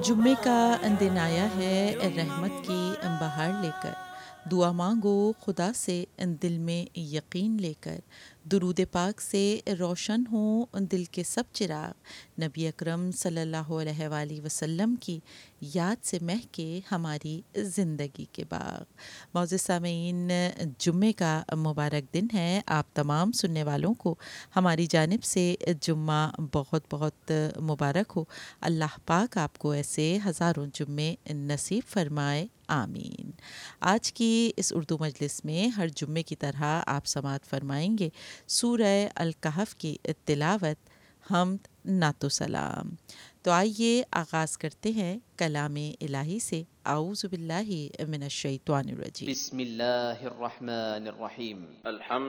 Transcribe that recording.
जुम्मे का दिन आया है रहमत की बहार लेकर। दुआ मांगो खुदा से दिल में यकीन लेकर। दुरूद पाक से रोशन हो दिल के सब चिराग। नबी अकरम सल्लल्लाहु अलैहि वसल्लम की याद से महके हमारी ज़िंदगी के बाग। मौजूद सामीन, जुम्मे का मुबारक दिन है। आप तमाम सुनने वालों को हमारी जानिब से जुम्मा बहुत बहुत मुबारक हो। अल्लाह पाक आपको ऐसे हज़ारों जुम्मे नसीब फरमाए, आमीन। आज की इस उर्दू मजलिस में हर जुम्मे की तरह आप समात फरमाएंगे सूरह अल कहफ की तिलावत, हम्द, नातो सलाम। तो आइए आगाज़ करते हैं कलाम इलाही से। आऊज़ु बिल्लाहि मिनश शैतानिर रजीम। बिस्मिल्लाहिर्रहमानिर्रहीम।